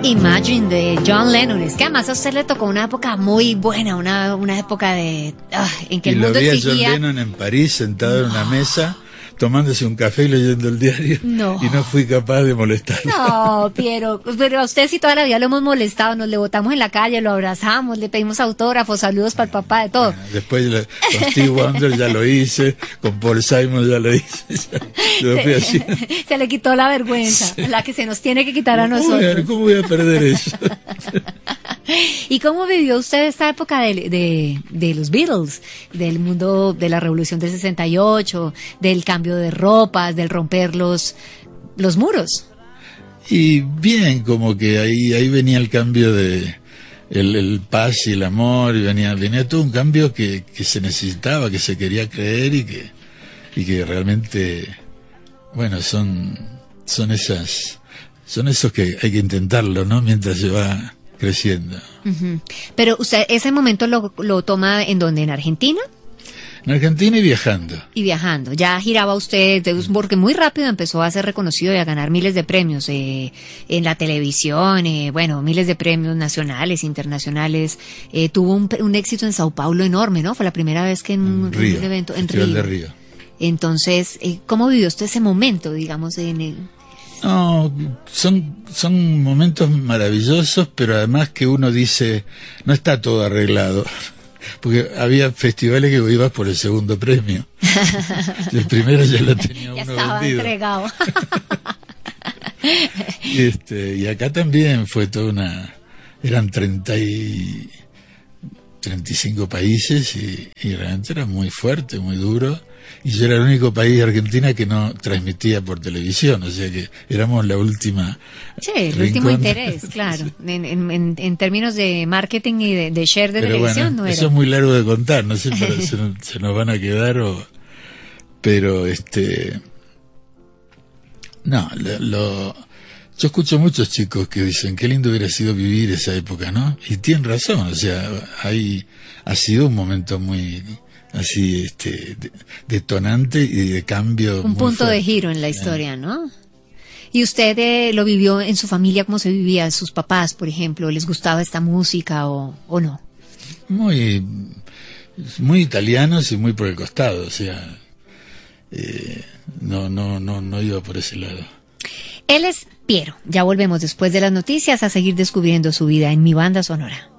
Imagine de John Lennon. Es que además a usted le tocó una época muy buena, una época de en que y el mundo lo vi a exigía... John Lennon en París, sentado en una mesa, tomándose un café y leyendo el diario, No. y no fui capaz de molestarlo. No, pero a usted sí toda la vida lo hemos molestado, nos le botamos en la calle, lo abrazamos, le pedimos autógrafos, saludos para el papá, de todo. Bueno, después con Steve Wonder ya lo hice, con Paul Simon ya lo hice. Lo fui así. Se le quitó la vergüenza, la que se nos tiene que quitar a nosotros. Bueno, ¿cómo voy a perder eso? ¿Y cómo vivió usted esta época de los Beatles, del mundo de la revolución del 68, del cambio de ropas, del romper los muros? Y bien, como que ahí venía el cambio de el paz y el amor, y venía todo un cambio que se necesitaba, que se quería creer y que realmente, bueno, son esos que hay que intentarlo, ¿no? Mientras se va creciendo. Uh-huh. Pero usted ese momento lo toma ¿en dónde? ¿En Argentina? En Argentina y viajando. Y viajando. Ya giraba usted, porque muy rápido empezó a ser reconocido y a ganar miles de premios en la televisión, bueno, miles de premios nacionales, internacionales. Tuvo un éxito en Sao Paulo enorme, ¿no? Fue la primera vez que en un evento en Río. De Río. Entonces, ¿cómo vivió usted ese momento, digamos, No, son momentos maravillosos, pero además que uno dice, no está todo arreglado. Porque había festivales que ibas por el segundo premio. El primero ya lo tenía ya uno estaba vendido. Entregado. Y acá también fue toda eran 35 países y realmente era muy fuerte, muy duro. Y yo era el único país de Argentina que no transmitía por televisión, o sea que éramos la última. Sí, el último interés, claro. Sí. En términos de marketing y de share de televisión, bueno, no era. Eso es muy largo de contar, no sé, se nos van a quedar pero no, yo escucho muchos chicos que dicen qué lindo hubiera sido vivir esa época, ¿no? Y tienen razón, o sea, ha sido un momento muy así detonante y de cambio. Un punto fuerte. De giro en la historia, ¿no? ¿Y usted lo vivió en su familia? ¿Cómo se vivía? ¿Sus papás, por ejemplo, les gustaba esta música o no? Muy italianos y muy por el costado, o sea, no iba por ese lado. Él es Piero. Ya volvemos después de las noticias a seguir descubriendo su vida en Mi Banda Sonora.